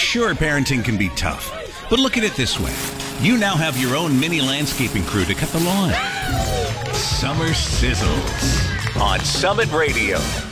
Sure, parenting can be tough, but look at it this way. You now have your own mini landscaping crew to cut the lawn. Summer Sizzles on Summit Radio.